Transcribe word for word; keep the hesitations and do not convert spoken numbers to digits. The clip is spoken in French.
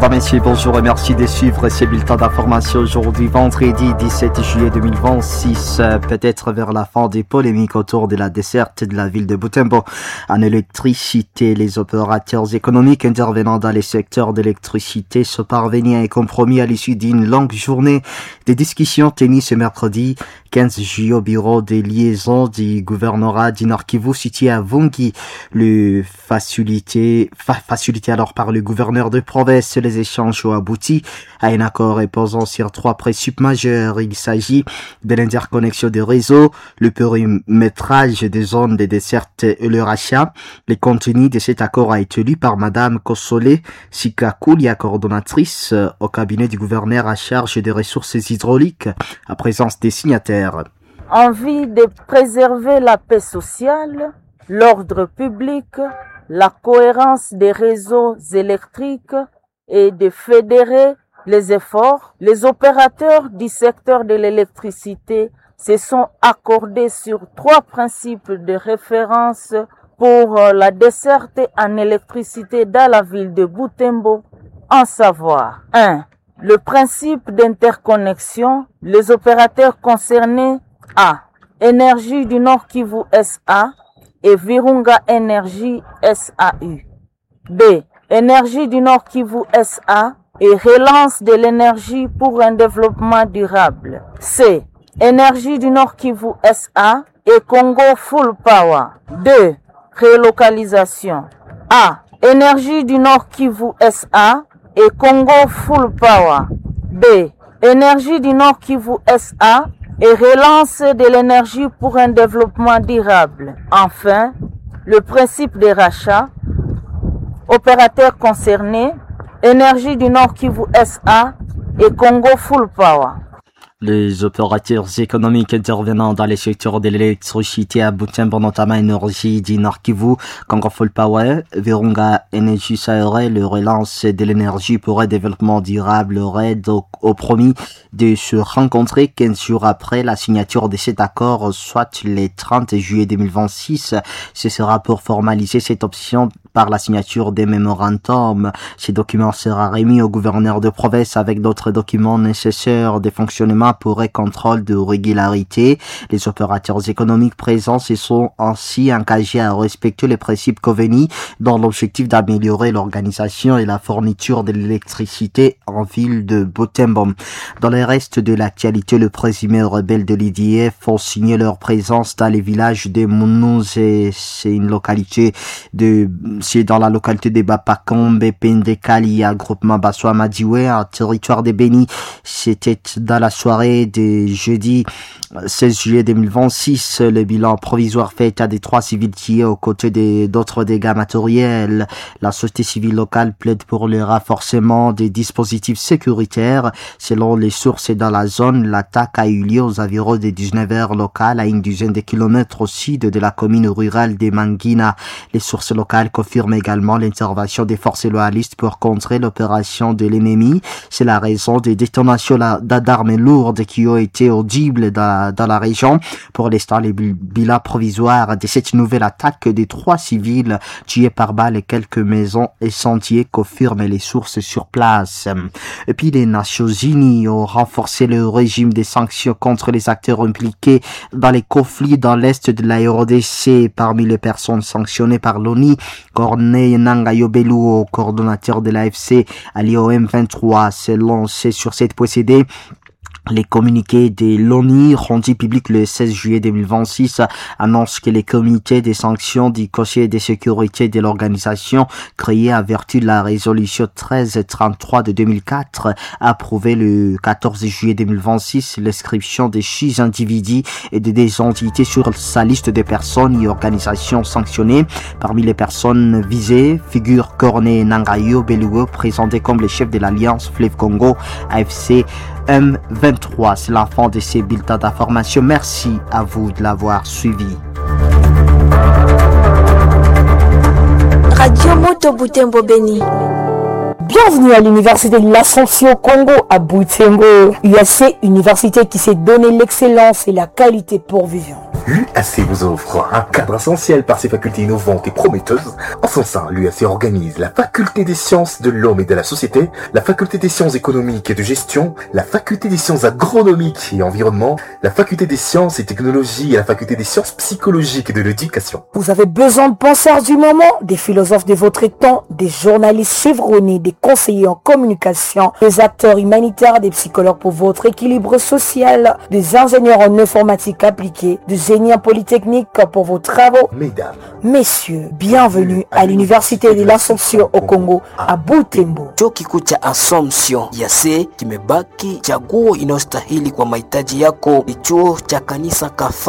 Mesdames, Messieurs, bonjour et merci de suivre ces bulletins d'information aujourd'hui, vendredi dix-sept juillet deux mille vingt-six, peut-être vers la fin des polémiques autour de la desserte de la ville de Butembo. En électricité, les opérateurs économiques intervenant dans les secteurs d'électricité sont parvenus à un compromis à l'issue d'une longue journée de discussions tenues ce mercredi quinze juillet au bureau de liaison du gouvernorat du Nord Kivu situé à Vungi. Le facilité, fa- facilité alors par le gouverneur de province, les échanges ont abouti à un accord reposant sur trois principes majeurs. Il s'agit de l'interconnexion des réseaux, le périmétrage des zones de desserte et le rachat. Le contenu de cet accord a été lu par Madame Kosole Sikakoulia, coordonnatrice au cabinet du gouverneur à charge des ressources hydrauliques, à présence des signataires. En vue de préserver la paix sociale, l'ordre public, la cohérence des réseaux électriques et de fédérer les efforts, les opérateurs du secteur de l'électricité se sont accordés sur trois principes de référence pour la desserte en électricité dans la ville de Butembo, en savoir un. Le principe d'interconnexion, les opérateurs concernés A. Énergie du Nord Kivu S A et Virunga Énergie S A U. B. Énergie du Nord Kivu S A et relance de l'énergie pour un développement durable. C. Énergie du Nord Kivu S A et Congo Full Power. deux. Relocalisation. A. Énergie du Nord Kivu S A et Congo Full Power. B. Énergie du Nord Kivu S A et relance de l'énergie pour un développement durable. Enfin, le principe des rachats. Opérateurs concernés, Énergie du Nord Kivu S A et Congo Full Power. Les opérateurs économiques intervenant dans les secteurs de l'électricité à Butembo, notamment Énergie du Nord Kivu, Congo Full Power, Virunga Énergie S A R, le relance de l'énergie pour un développement durable, R E D, au, au promis de se rencontrer quinze jours après la signature de cet accord, soit le trente juillet deux mille vingt-six. Ce sera pour formaliser cette option par la signature des mémorandums. Ce document sera remis au gouverneur de province avec d'autres documents nécessaires de fonctionnement pour un contrôle de régularité. Les opérateurs économiques présents se sont ainsi engagés à respecter les principes convenus dans l'objectif d'améliorer l'organisation et la fourniture de l'électricité en ville de Butembo. Dans le reste de l'actualité, le présumé rebelle de l'I D F ont signé leur présence dans les villages de Mounouz, c'est une localité de c'est dans la localité de Bapakombe, Pendekali, à groupement Bassoa Madiwe, un territoire de Béni. C'était dans la soirée de jeudi seize juillet deux mille vingt-six. Le bilan provisoire fait état des trois civils tués aux côtés des, d'autres dégâts matériels. La société civile locale plaide pour le renforcement des dispositifs sécuritaires. Selon les sources dans la zone, l'attaque a eu lieu aux environs des dix-neuf heures locales à une dizaine de kilomètres au sud de la commune rurale de Mangina. Les sources locales confirment également l'intervention des forces loyalistes pour contrer l'opération de l'ennemi. C'est la raison des détonations d'armes lourdes qui ont été audibles dans, dans la région. Pour l'instant, les bilans provisoires de cette nouvelle attaque des trois civils tués par balle et quelques maisons et sentiers confirment les sources sur place. Et puis les Nations Unies ont renforcé le régime des sanctions contre les acteurs impliqués dans les conflits dans l'est de la R D C. Parmi les personnes sanctionnées par l'ONU, Corneille Nangayo-Belou, coordonnateur de l'A F C, allié au M vingt-trois, s'est lancé sur cette procédé. Les communiqués de l'ONU rendus publics le seize juillet deux mille vingt-six annoncent que les comités des sanctions du Conseil de sécurité de l'organisation créé à vertu de la résolution treize trente-trois de deux mille quatre a approuvé le quatorze juillet deux mille vingt-six l'inscription de six individus et de des entités sur sa liste de personnes et organisations sanctionnées. Parmi les personnes visées figure Corneille Nangayo-Belou, présenté comme le chef de l'Alliance Fleuve Congo A F C M vingt-trois. C'est la fin de ces bulletins d'information. Merci à vous de l'avoir suivi. Radio Moto Butembo Béni. Bienvenue à l'université de l'Ascension Congo à Butembo. U A C, université qui s'est donné l'excellence et la qualité pour vivre. L'U A C vous offre un cadre essentiel par ses facultés innovantes et prometteuses. En son sein, l'U A C organise la faculté des sciences de l'homme et de la société, la faculté des sciences économiques et de gestion, la faculté des sciences agronomiques et environnement, la faculté des sciences et technologies et la faculté des sciences psychologiques et de l'éducation. Vous avez besoin de penseurs du moment, des philosophes de votre temps, des journalistes chevronnés, des conseillers en communication, des acteurs humanitaires, des psychologues pour votre équilibre social, des ingénieurs en informatique appliquée, des génies en polytechnique pour vos travaux. Mesdames, messieurs, bienvenue à l'université de l'Assomption au Congo, à Butembo. Chuo kikuu cha Assumption yase kimebaki chaguo inayostahili kwa mahitaji yako. Ni chuo cha kanisa Kafa